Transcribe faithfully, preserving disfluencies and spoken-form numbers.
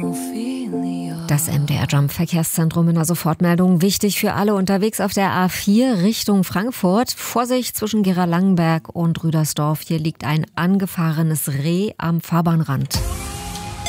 Das M D R Jump Verkehrszentrum in der Sofortmeldung. Wichtig für alle unterwegs auf der A vier Richtung Frankfurt. Vorsicht zwischen Gera-Langenberg und Rüdersdorf. Hier liegt ein angefahrenes Reh am Fahrbahnrand.